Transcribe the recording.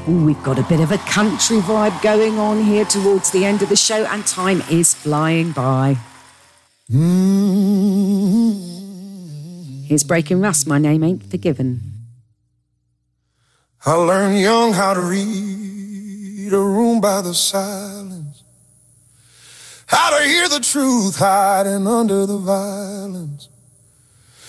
Ooh, we've got a bit of a country vibe going on here towards the end of the show, and time is flying by. Here's Breaking Rust, My Name Ain't Forgiven. I learned young how to read a room by the silence, how to hear the truth hiding under the violence.